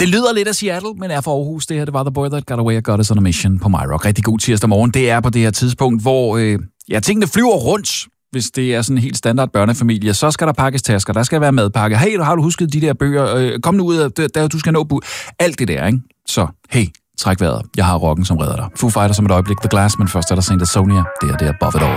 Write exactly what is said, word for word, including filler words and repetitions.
Det lyder lidt af Seattle, men er for Aarhus. Det her, det var The Boy That Got Away and Got Us on a Mission på MyRock. Rigtig god tirsdag morgen. Det er på det her tidspunkt, hvor øh, ja, tingene flyver rundt. Hvis det er sådan en helt standard børnefamilie, så skal der pakkes tasker, der skal være madpakke. Hey, har du husket de der bøger? Øh, kom nu ud af, der, du skal nå bu. Alt det der, ikke? Så, hey, træk vejret. Jeg har rocken som redder dig. Foo Fighters som et øjeblik. The Glass, men først er der Saint Asonia. Det er det er Above It All.